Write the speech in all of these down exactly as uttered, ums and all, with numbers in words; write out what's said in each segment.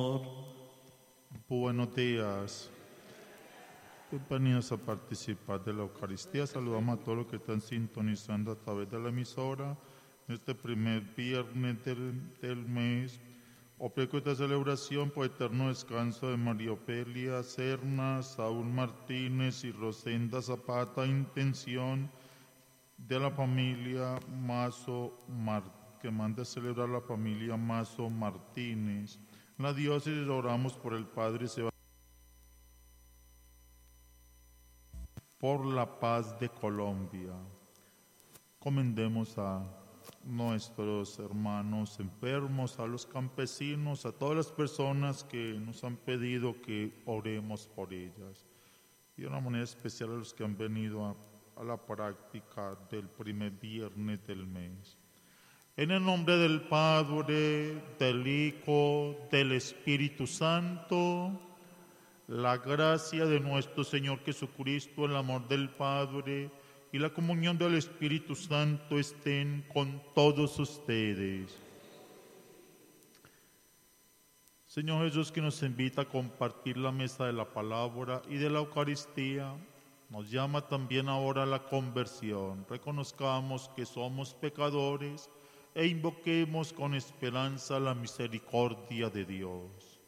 Buenos días. Bienvenidos a participar de la Eucaristía. Saludamos a todos los que están sintonizando a través de la emisora. Este primer viernes del, del mes, ofrezco esta celebración por eterno descanso de María Ofelia Serna, Saúl Martínez y Rosenda Zapata, intención de la familia Mazo Martínez, que manda a celebrar la familia Mazo Martínez. En la diócesis oramos por el Padre Sebastián, por la paz de Colombia. Comendemos a nuestros hermanos enfermos, a los campesinos, a todas las personas que nos han pedido que oremos por ellas. Y de una manera especial a los que han venido a, a la práctica del primer viernes del mes. En el nombre del Padre, del Hijo, del Espíritu Santo, la gracia de nuestro Señor Jesucristo, el amor del Padre y la comunión del Espíritu Santo estén con todos ustedes. Señor Jesús, que nos invita a compartir la mesa de la palabra y de la Eucaristía, nos llama también ahora a la conversión. Reconozcamos que somos pecadores e invoquemos con esperanza la misericordia de Dios.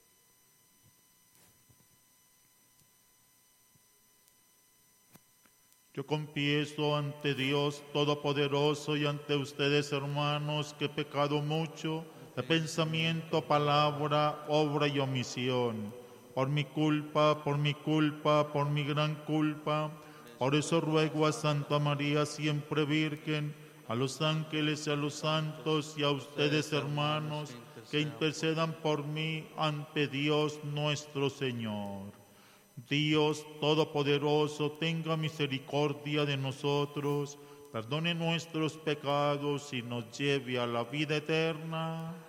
Yo confieso ante Dios Todopoderoso y ante ustedes, hermanos, que he pecado mucho de pensamiento, palabra, obra y omisión. Por mi culpa, por mi culpa, por mi gran culpa. Por eso ruego a Santa María, siempre Virgen, a los ángeles y a los santos y a ustedes, hermanos, que intercedan por mí ante Dios nuestro Señor. Dios Todopoderoso, tenga misericordia de nosotros, perdone nuestros pecados y nos lleve a la vida eterna.